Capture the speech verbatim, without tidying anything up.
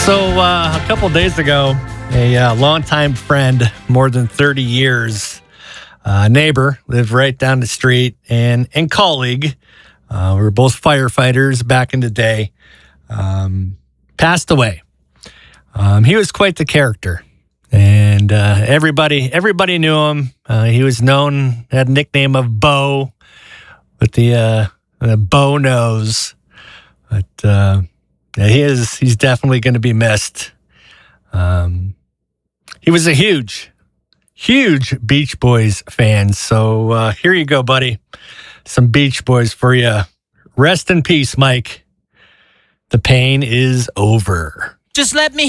So uh, a couple days ago, a uh, longtime friend, more than thirty years, uh, neighbor, lived right down the street, and, and colleague, uh, we were both firefighters back in the day, um, passed away. Um, he was quite the character, and uh, everybody everybody knew him. Uh, he was known, had a nickname of Bo, with the, uh, the Bo nose. But uh, yeah, he is, he's definitely going to be missed. Um, he was a huge, huge Beach Boys fan. So uh, here you go, buddy. Some Beach Boys for you. Rest in peace, Mike. The pain is over. Just let me